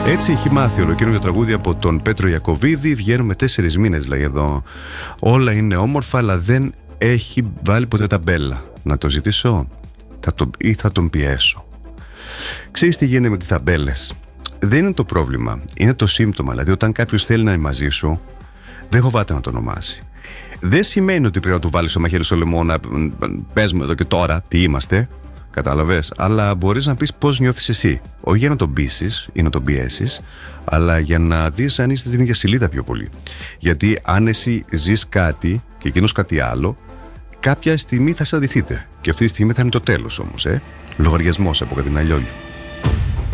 Έτσι έχει μάθει ολοκαίριο τραγούδι από τον Πέτρο Ιακωβίδη. Βγαίνουμε 4 μήνες, λέει εδώ. Όλα είναι όμορφα, αλλά δεν έχει βάλει ποτέ ταμπέλα. Να το ζητήσω ή θα τον πιέσω. Ξέρεις τι γίνεται με τις ταμπέλες? Δεν είναι το πρόβλημα, είναι το σύμπτωμα. Δηλαδή, όταν κάποιος θέλει να είναι μαζί σου, δεν φοβάται να το ονομάσει. Δεν σημαίνει ότι πρέπει να του βάλεις το μαχαίρι στο λαιμό να πες μου εδώ και τώρα τι είμαστε. Κατάλαβες, αλλά μπορείς να πεις πώς νιώθεις εσύ. Όχι για να τον πείσεις ή να τον πιέσεις, αλλά για να δεις αν είστε στην ίδια σελίδα πιο πολύ. Γιατί αν εσύ ζεις κάτι και εκείνος κάτι άλλο, κάποια στιγμή θα συναντηθείτε. Και αυτή τη στιγμή θα είναι το τέλος όμως, λογαριασμός από κάτι αλλιώς.